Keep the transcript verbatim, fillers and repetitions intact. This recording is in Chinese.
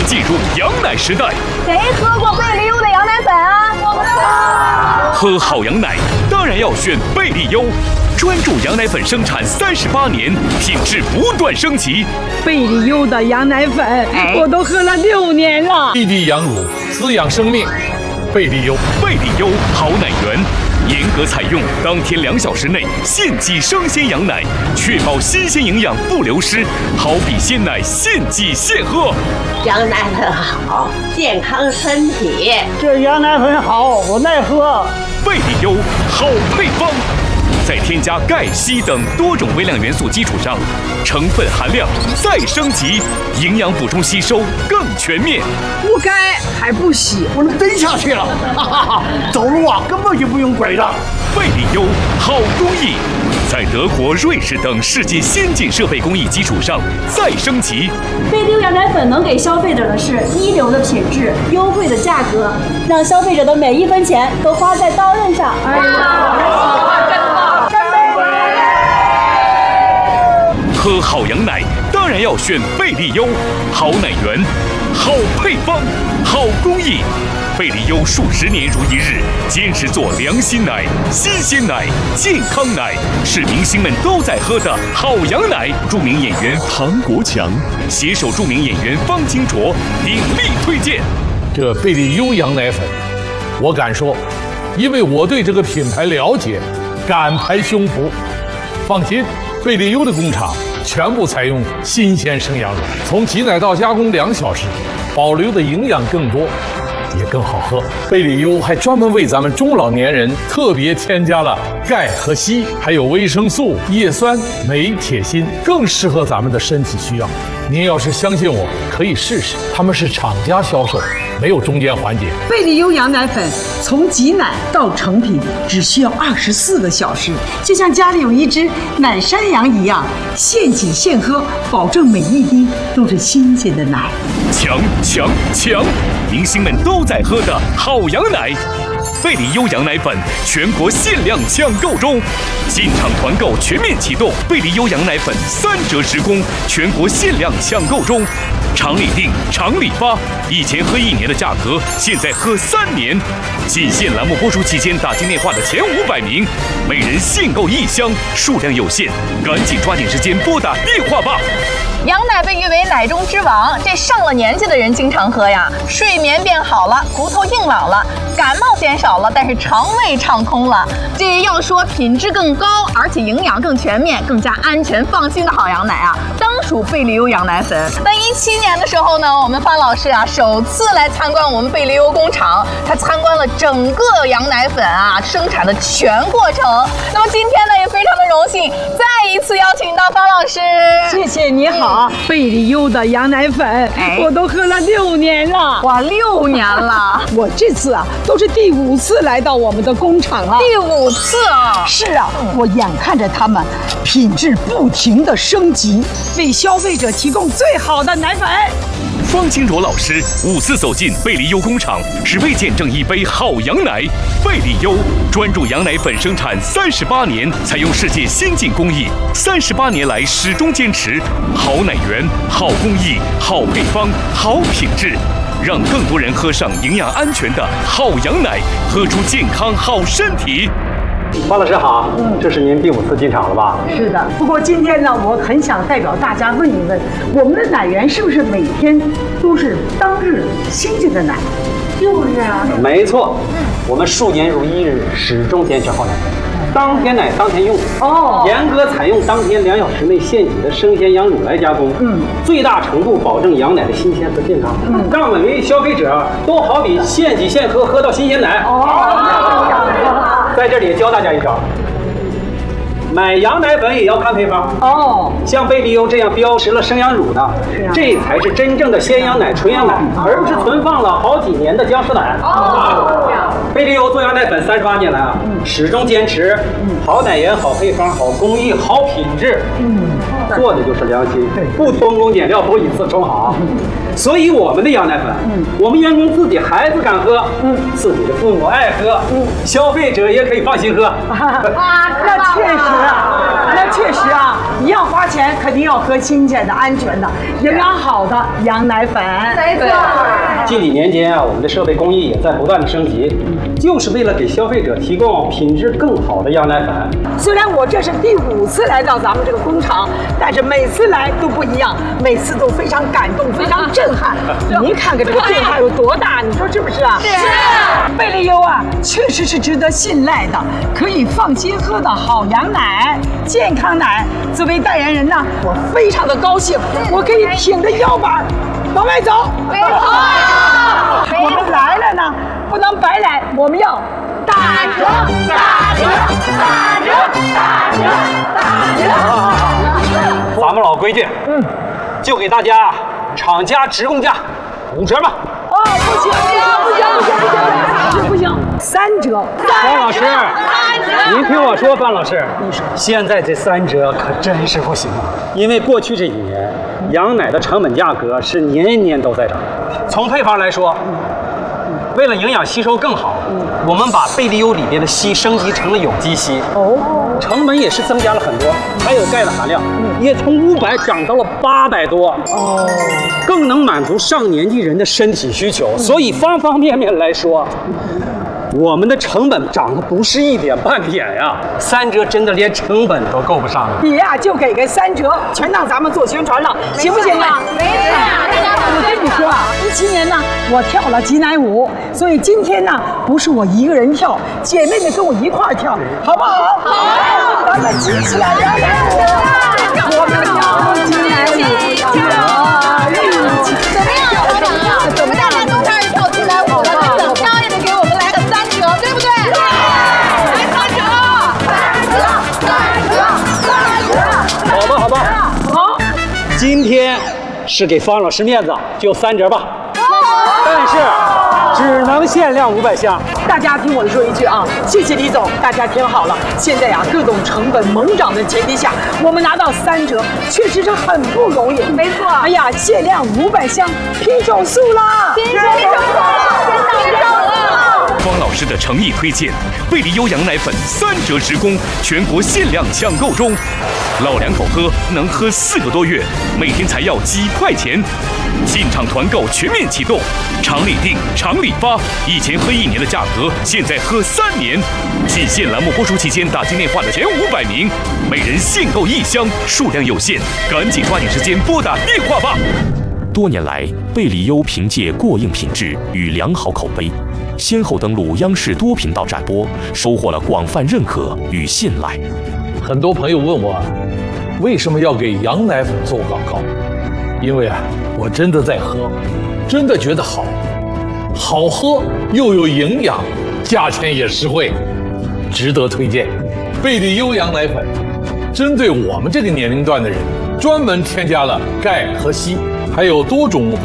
进入羊奶时代。 谁喝过贝利优的羊奶粉啊？我们喝好羊奶当然要选贝利优，专注羊奶粉生产三十八年，品质不断升级。 贝利优的羊奶粉，哎、我都喝了六年了。 一滴羊乳滋养生命，贝利优， 贝利优好奶源。严格采用当天两小时内现挤生鲜羊奶，确保新鲜营养不流失，好比鲜奶现挤现喝。 羊奶粉好，健康身体。 这羊奶粉好，我耐喝。 贝利优好配方，在添加钙、硒等多种微量元素基础上，成分含量再升级，营养补充吸收更全面。 不该还不洗， 我能蹬下去了，哈哈哈！走路啊根本就不用拐杖。 贝利优好工艺，在德国、瑞士等世界先进设备工艺基础上再升级。 贝利优羊奶粉能给消费者的是一流的品质、优惠的价格，让消费者的每一分钱都花在刀刃上。哎呀，真棒！干杯！ 喝好羊奶当然要选贝利优，好奶源，好配方，好工艺。贝利优数十年如一日，坚持做良心奶、新鲜奶、健康奶，是明星们都在喝的好羊奶。著名演员唐国强携手著名演员方清卓鼎力推荐这贝利优羊奶粉。我敢说，因为我对这个品牌了解，敢拍胸脯。放心，贝利优的工厂全部采用新鲜生羊乳，从挤奶到加工两小时，保留的营养更多，也更好喝。贝利优还专门为咱们中老年人特别添加了钙和硒，还有维生素、叶酸、镁、铁、锌，更适合咱们的身体需要。您要是相信我，可以试试，他们是厂家销售，没有中间环节。 贝利优羊奶粉从挤奶到成品只需要二十四个小时，就像家里有一只奶山羊一样，现挤现喝，保证每一滴都是新鲜的奶。 强强强！明星们都在喝的好羊奶。贝利优羊奶粉全国限量抢购中，进场团购全面启动，贝利优羊奶粉三折十供，全国限量抢购中，厂里订，厂里发，以前喝一年的价格，现在喝三年。仅限栏目播出期间打进电话的前五百名，每人限购一箱，数量有限，赶紧抓紧时间拨打电话吧。 羊奶被誉为奶中之王，这上了年纪的人经常喝呀，睡眠变好了，骨头硬朗了，感冒减少了，但是肠胃畅通了。这要说品质更高，而且营养更全面、更加安全放心的好羊奶啊，当属贝利优羊奶粉。在一七年的时候呢，我们方老师啊首次来参观我们贝利优工厂，他参观了整个羊奶粉啊生产的全过程。那么今天呢，也非常的荣幸，再一次邀请到方老师。 谢谢，你好。贝利优的羊奶粉，哎、我都喝了六年了。 哇，六年了！ 我这次啊，都是第五次来到我们的工厂了。 第五次啊！ 是啊，嗯、我眼看着他们品质不停的升级，为消费者提供最好的奶粉。 方清卓老师五次走进贝利优工厂，只为见证一杯好羊奶。贝利优专注羊奶粉生产三十八年，采用世界先进工艺，三十八年来始终坚持好奶源、好工艺、好配方、好品质，让更多人喝上营养安全的好羊奶，喝出健康好身体。 方老师好，嗯，这是您第五次进场了吧？ 是的，不过今天呢，我很想代表大家问一问，我们的奶源是不是每天都是当日新鲜的奶？ 就是啊， 没错，我们数年如一日，始终坚持好奶粉，当天奶当天用。哦，严格采用当天两小时内现挤的生鲜羊乳来加工，嗯，最大程度保证羊奶的新鲜和健康，嗯，让每位消费者都好比现挤现喝，喝到新鲜奶。哦。在这里教大家一招，买羊奶粉也要看配方哦。像贝利优这样标识了生羊乳的，啊、这才是真正的鲜羊奶、纯羊奶，哦、而不是存放了好几年的僵尸奶。哦，贝利优做羊奶粉三十八年来啊，嗯、始终坚持好奶源、好配方、好工艺、好品质，嗯，做的就是良心，不偷工减料，不以次充好。 所以我们的羊奶粉，嗯，我们员工自己孩子敢喝，嗯，自己的父母爱喝，嗯，消费者也可以放心喝。 啊，那确实啊，那确实啊，一样花钱，肯定要喝新鲜的、安全的、营养好的羊奶粉。 没错。 近几年间啊，我们的设备工艺也在不断的升级，就是为了给消费者提供品质更好的羊奶粉。 虽然我这是第五次来到咱们这个工厂，但是每次来都不一样，每次都非常感动，非常震撼。您看看这个变化有多大，你说是不是啊？ 是。 贝利优啊，确实是值得信赖的，可以放心喝的好羊奶、健康奶。作为代言人呢，我非常的高兴，我可以挺着腰板往外走。 没错。 我们来了呢，不能白来，我们要打折，打折，打折，打折，打折。 咱们老规矩，嗯，就给大家厂家直供价五折吧。 哦，不行，不行，不行，不行，不行，不行，三折。 范老师，您听我说，范老师，现在这三折可真是不行啊！因为过去这几年，羊奶的成本价格是年年都在涨。从配方来说，为了营养吸收更好，我们把贝利优里边的硒升级成了有机硒，哦，成本也是增加了很多，还有钙的含量也从五百涨到了八百多，哦，更能满足上年纪人的身体需求。所以方方面面来说，我们的成本涨得不是一点半点呀，三折真的连成本都够不上了。 你呀、啊、就给个三折，全当咱们做宣传了，行不行啊？ 没错， 我跟你说啊，一七年呢，我跳了挤奶舞，所以今天呢，不是我一个人跳，姐妹们跟我一块儿跳，好不好？好，咱们挤起来摇奶舞，我们跳挤奶舞，跳， 怎么样，校长啊？我们大家都开始跳挤奶舞了，那等刚也得给我们来个三折，对不对？对，来三折，三折，三折，三折。 好吧，好吧， 好， 今天是给方老师面子，就三折吧。但是只能限量五百箱。 大家听我说一句啊，谢谢李总，大家听好了。现在呀、啊，各种成本猛涨的前提下，我们拿到三折，确实是很不容易。 没错。 哎呀，限量五百箱，拼手速啦！ 拼手速了，拼手了！ 方老师的诚意推荐，贝利优羊奶粉三折直供，全国限量抢购中。老两口喝能喝四个多月，每天才要几块钱。进场团购全面启动，厂里订，厂里发。以前喝一年的价格，现在喝三年。仅限栏目播出期间打进电话的前五百名，每人限购一箱，数量有限，赶紧抓紧时间拨打电话吧。 多年来，贝利优凭借过硬品质与良好口碑，先后登陆央视多频道展播，收获了广泛认可与信赖。 很多朋友问我，为什么要给羊奶粉做广告？因为啊，我真的在喝，真的觉得好，好喝又有营养，价钱也实惠，值得推荐。贝利优羊奶粉针对我们这个年龄段的人，专门添加了钙和硒，还有多种维